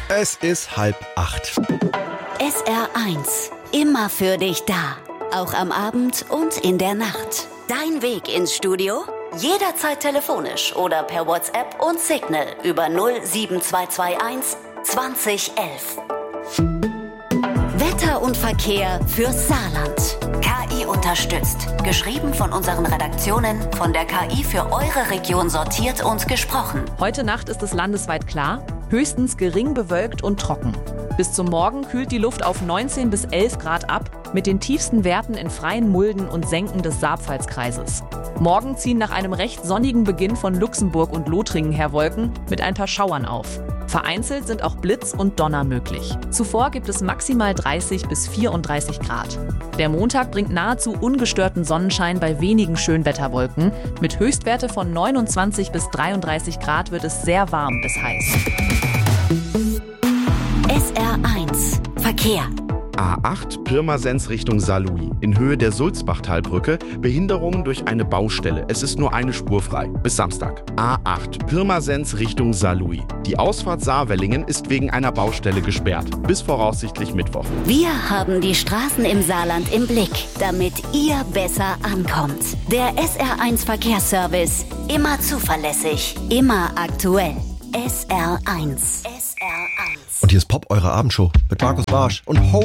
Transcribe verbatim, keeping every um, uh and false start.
Es ist halb acht. S R eins. Immer für dich da. Auch am Abend und in der Nacht. Dein Weg ins Studio? Jederzeit telefonisch oder per WhatsApp und Signal über null sieben zwei zwei eins zwanzig elf. Wetter und Verkehr fürs Saarland. K I unterstützt. Geschrieben von unseren Redaktionen, von der K I für eure Region sortiert und gesprochen. Heute Nacht ist es landesweit klar, höchstens gering bewölkt und trocken. Bis zum Morgen kühlt die Luft auf neunzehn bis elf Grad ab, mit den tiefsten Werten in freien Mulden und Senken des Saarpfalzkreises. Morgen ziehen nach einem recht sonnigen Beginn von Luxemburg und Lothringen her Wolken mit ein paar Schauern auf. Vereinzelt sind auch Blitz und Donner möglich. Zuvor gibt es maximal dreißig bis vierunddreißig Grad. Der Montag bringt nahezu ungestörten Sonnenschein bei wenigen Schönwetterwolken. Mit Höchstwerte von neunundzwanzig bis dreiunddreißig Grad wird es sehr warm bis heiß. S R eins. Verkehr. A acht Pirmasens Richtung Saarlouis. In Höhe der Sulzbachtalbrücke Behinderungen durch eine Baustelle. Es ist nur eine Spur frei. Bis Samstag. A acht Pirmasens Richtung Saarlouis. Die Ausfahrt Saarwellingen ist wegen einer Baustelle gesperrt. Bis voraussichtlich Mittwoch. Wir haben die Straßen im Saarland im Blick, damit ihr besser ankommt. Der S R eins Verkehrsservice. Immer zuverlässig. Immer aktuell. S R eins. S R eins. Und hier ist Pop, eure Abendshow mit Markus Barsch und Ho